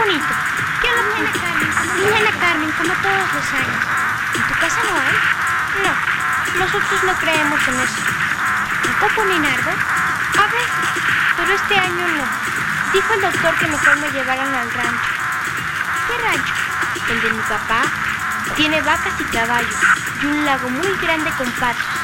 bonito. Yo lo vi en la Carmen. Mañana Carmen, como todos los años. ¿En tu casa no hay? No, nosotros no creemos en eso. ¿Tampoco ni Nardo? A ver, pero este año no. Dijo el doctor que mejor me llevaran al rancho. ¿Qué rancho? El de mi papá. Tiene vacas y caballos y un lago muy grande con patos.